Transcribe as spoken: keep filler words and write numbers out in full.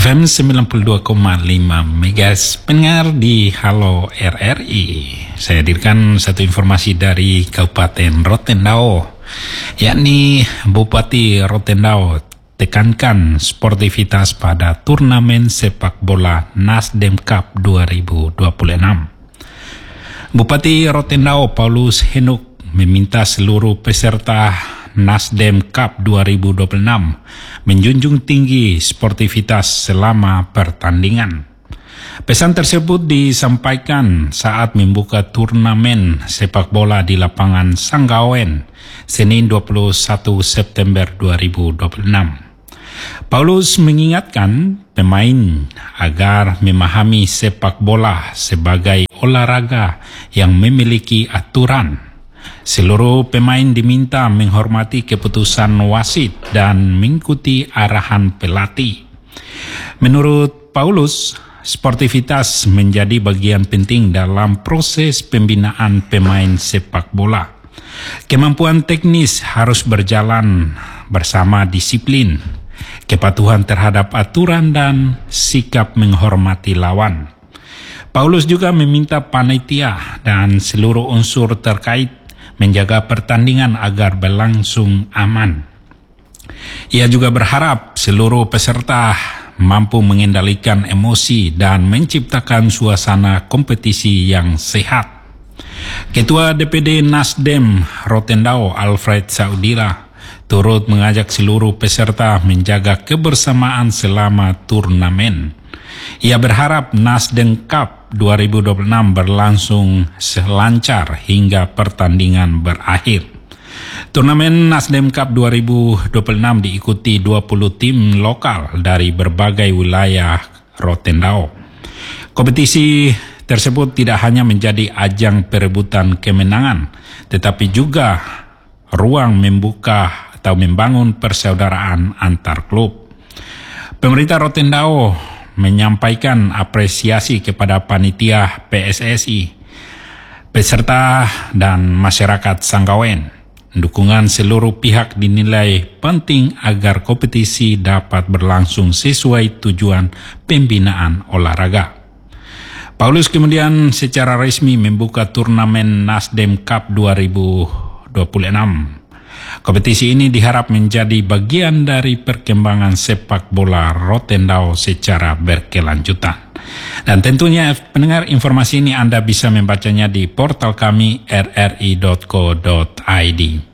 F M sembilan puluh dua koma lima MHz pendengar di Halo R R I. Saya hadirkan satu informasi dari Kabupaten Rotendao, yakni Bupati Rotendao tekankan sportivitas pada turnamen sepak bola Nasdem Cup dua ribu dua puluh enam. Bupati Rotendao Paulus Henuk meminta seluruh peserta Nasdem Cup dua ribu dua puluh enam menjunjung tinggi sportivitas selama pertandingan. Pesan tersebut disampaikan saat membuka turnamen sepak bola di lapangan Sanggawen, Senin dua puluh satu September dua ribu dua puluh enam. Paulus mengingatkan pemain agar memahami sepak bola sebagai olahraga yang memiliki aturan. Seluruh pemain diminta menghormati keputusan wasit dan mengikuti arahan pelatih. Menurut Paulus, sportivitas menjadi bagian penting dalam proses pembinaan pemain sepak bola. Kemampuan teknis harus berjalan bersama disiplin, kepatuhan terhadap aturan dan sikap menghormati lawan. Paulus juga meminta panitia dan seluruh unsur terkait menjaga pertandingan agar berlangsung aman. Ia juga berharap seluruh peserta mampu mengendalikan emosi dan menciptakan suasana kompetisi yang sehat. Ketua D P D Nasdem Rotendao Alfred Saudila turut mengajak seluruh peserta menjaga kebersamaan selama turnamen. Ia berharap Nasdem Cup dua ribu dua puluh enam berlangsung selancar hingga pertandingan berakhir. Turnamen Nasdem Cup dua ribu dua puluh enam diikuti dua puluh tim lokal dari berbagai wilayah Rotendao. Kompetisi tersebut tidak hanya menjadi ajang perebutan kemenangan, tetapi juga ruang membuka atau membangun persaudaraan antar klub. Pemerintah Rotendao menyampaikan apresiasi kepada panitia P S S I, peserta dan masyarakat Sanggawen. Dukungan seluruh pihak dinilai penting agar kompetisi dapat berlangsung sesuai tujuan pembinaan olahraga. Paulus kemudian secara resmi membuka turnamen Nasdem Cup dua ribu dua puluh enam. Kompetisi ini diharap menjadi bagian dari perkembangan sepak bola Rotendao secara berkelanjutan. Dan tentunya pendengar, informasi ini Anda bisa membacanya di portal kami r r i dot co dot i d.